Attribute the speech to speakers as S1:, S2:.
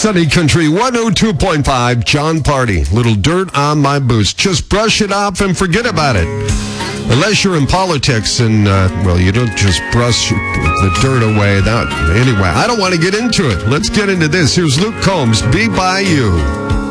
S1: Sunny Country 102.5, John Party. Little dirt on my boots. Just brush it off and forget about it. Unless you're in politics and, you don't just brush the dirt away. Anyway, I don't want to get into it. Let's get into this. Here's Luke Combs, Be By You.